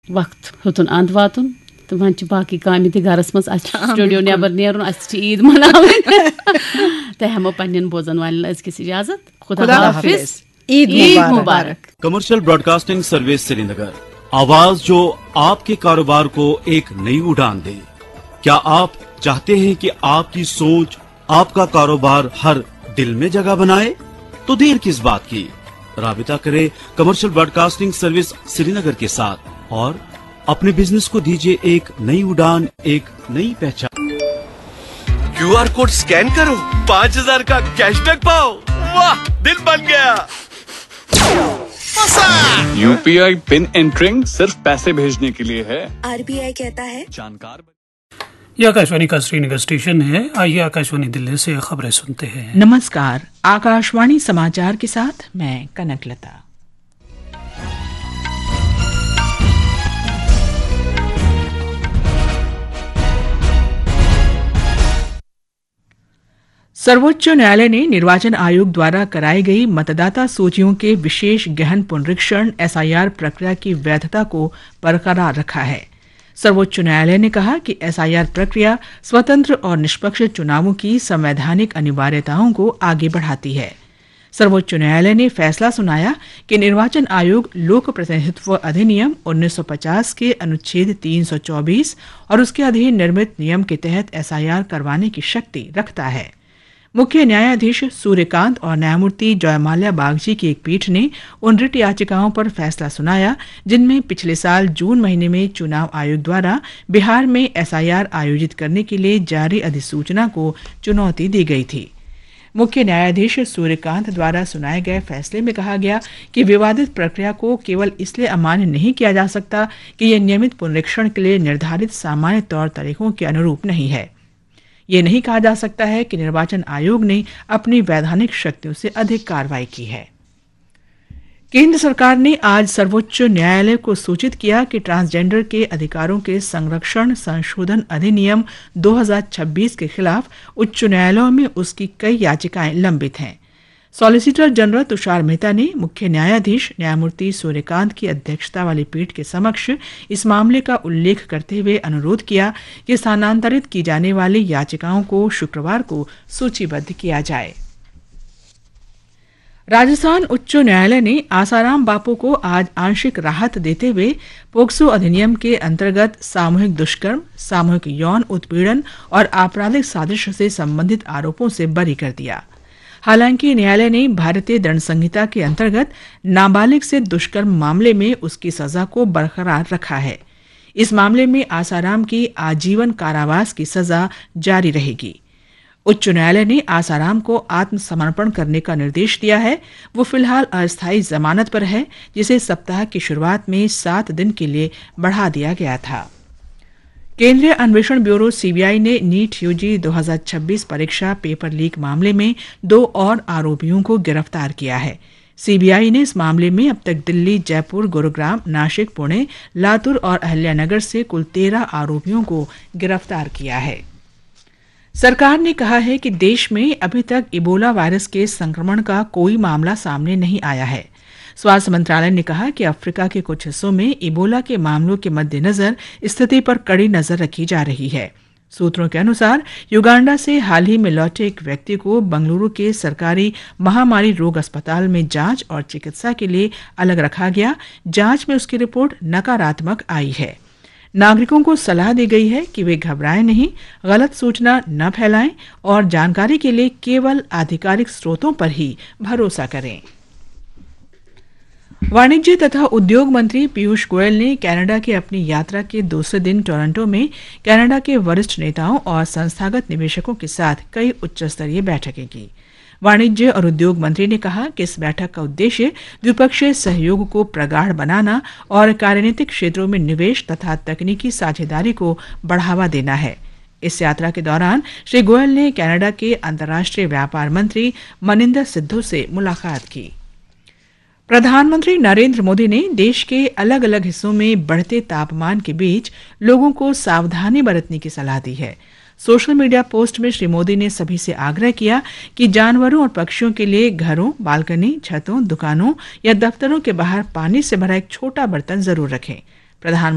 वक्त होतुन अंत वातुन तो वन बाकी काम ते गरस मज स्टूडियो नेबर नेरुन ईद मनावन तो हमो पन्न बोजन वालन अजकिस इजाजत खुदा हाफिज ईद मुबारक। कमर्शियल ब्रॉडकास्टिंग सर्विस श्रीनगर, आवाज जो आपके कारोबार को एक नई उड़ान दे। क्या आप चाहते हैं कि आपकी सोच आपका कारोबार हर दिल में जगह बनाए? तो देर किस बात की, राबिता करें कमर्शियल ब्रॉडकास्टिंग सर्विस श्रीनगर के साथ और अपने बिजनेस को दीजिए एक नई उड़ान, एक नई पहचान। QR कोड स्कैन करो, 5000 का कैशबैक पाओ। वाह, दिल बन गया। UPI पिन एंटरिंग सिर्फ पैसे भेजने के लिए है। RBI कहता है जानकार। यह आकाशवाणी का श्रीनगर स्टेशन है। आइए आकाशवाणी दिल्ली से खबरें सुनते हैं। नमस्कार, आकाशवाणी समाचार के साथ मैं कनकलता। सर्वोच्च न्यायालय ने निर्वाचन आयोग द्वारा कराई गई मतदाता सूचियों के विशेष गहन पुनरीक्षण SIR प्रक्रिया की वैधता को बरकरार रखा है। सर्वोच्च न्यायालय ने कहा कि SIR प्रक्रिया स्वतंत्र और निष्पक्ष चुनावों की संवैधानिक अनिवार्यताओं को आगे बढ़ाती है। सर्वोच्च न्यायालय ने फैसला सुनाया कि निर्वाचन आयोग लोक प्रतिनिधित्व अधिनियम 1950 के अनुच्छेद 324 और उसके अधीन निर्मित नियम के तहत SIR करवाने की शक्ति रखता है। मुख्य न्यायाधीश सूर्यकांत और न्यायमूर्ति जयमाल्या बागची की एक पीठ ने उन रिट याचिकाओं पर फैसला सुनाया जिनमें पिछले साल जून महीने में चुनाव आयोग द्वारा बिहार में SIR आयोजित करने के लिए जारी अधिसूचना को चुनौती दी गई थी। मुख्य न्यायाधीश सूर्यकांत द्वारा सुनाए गए फैसले में कहा गया कि विवादित प्रक्रिया को केवल इसलिए अमान्य नहीं किया जा सकता कि यह नियमित पुनरीक्षण के लिए निर्धारित सामान्य तौर तरीकों के अनुरूप नहीं है। ये नहीं कहा जा सकता है कि निर्वाचन आयोग ने अपनी वैधानिक शक्तियों से अधिक कार्रवाई की है। केंद्र सरकार ने आज सर्वोच्च न्यायालय को सूचित किया कि ट्रांसजेंडर के अधिकारों के संरक्षण संशोधन अधिनियम 2026 के खिलाफ उच्च न्यायालयों में उसकी कई याचिकाएं लंबित हैं। सॉलिसिटर जनरल तुषार मेहता ने मुख्य न्यायाधीश न्यायमूर्ति सूर्यकांत की अध्यक्षता वाली पीठ के समक्ष इस मामले का उल्लेख करते हुए अनुरोध किया कि स्थानांतरित की जाने वाली याचिकाओं को शुक्रवार को सूचीबद्ध किया जाए। राजस्थान उच्च न्यायालय ने आसाराम बापू को आज आंशिक राहत देते हुए पोक्सो अधिनियम के अंतर्गत सामूहिक दुष्कर्म, सामूहिक यौन उत्पीड़न और आपराधिक साजिश से संबंधित आरोपों से बरी कर दिया। हालांकि न्यायालय ने भारतीय दंड संहिता के अंतर्गत नाबालिग से दुष्कर्म मामले में उसकी सजा को बरकरार रखा है। इस मामले में आसाराम की आजीवन कारावास की सजा जारी रहेगी। उच्च न्यायालय ने आसाराम को आत्मसमर्पण करने का निर्देश दिया है। वो फिलहाल अस्थायी जमानत पर है, जिसे सप्ताह की शुरुआत में 7 दिन के लिए बढ़ा दिया गया था। केंद्रीय अन्वेषण ब्यूरो CBI ने नीट UG 2026 परीक्षा पेपर लीक मामले में 2 और आरोपियों को गिरफ्तार किया है। CBI ने इस मामले में अब तक दिल्ली, जयपुर, गुरुग्राम, नासिक, पुणे, लातूर और अहिल्यानगर से कुल 13 आरोपियों को गिरफ्तार किया है। सरकार ने कहा है कि देश में अभी तक इबोला वायरस के संक्रमण का कोई मामला सामने नहीं आया है। स्वास्थ्य मंत्रालय ने कहा कि अफ्रीका के कुछ हिस्सों में इबोला के मामलों के मद्देनजर स्थिति पर कड़ी नजर रखी जा रही है। सूत्रों के अनुसार युगांडा से हाल ही में लौटे एक व्यक्ति को बंगलुरु के सरकारी महामारी रोग अस्पताल में जांच और चिकित्सा के लिए अलग रखा गया। जांच में उसकी रिपोर्ट नकारात्मक आई है। नागरिकों को सलाह दी गई है कि वे घबराएं नहीं, गलत सूचना न फैलाएं और जानकारी के लिए केवल आधिकारिक स्रोतों पर ही भरोसा करें। वाणिज्य तथा उद्योग मंत्री पीयूष गोयल ने कनाडा की अपनी यात्रा के दूसरे दिन टोरंटो में कनाडा के वरिष्ठ नेताओं और संस्थागत निवेशकों के साथ कई उच्च स्तरीय बैठकें की। वाणिज्य और उद्योग मंत्री ने कहा कि इस बैठक का उद्देश्य द्विपक्षीय सहयोग को प्रगाढ़ बनाना और कार्यनीतिक क्षेत्रों में निवेश तथा तकनीकी साझेदारी को बढ़ावा देना है। इस यात्रा के दौरान श्री गोयल ने कनाडा के अंतर्राष्ट्रीय व्यापार मंत्री मनिंदर सिद्धू से मुलाकात की। प्रधानमंत्री नरेंद्र मोदी ने देश के अलग अलग हिस्सों में बढ़ते तापमान के बीच लोगों को सावधानी बरतने की सलाह दी है। सोशल मीडिया पोस्ट में श्री मोदी ने सभी से आग्रह किया कि जानवरों और पक्षियों के लिए घरों, बालकनी, छतों, दुकानों या दफ्तरों के बाहर पानी से भरा एक छोटा बर्तन जरूर रखें। प्रधानमंत्री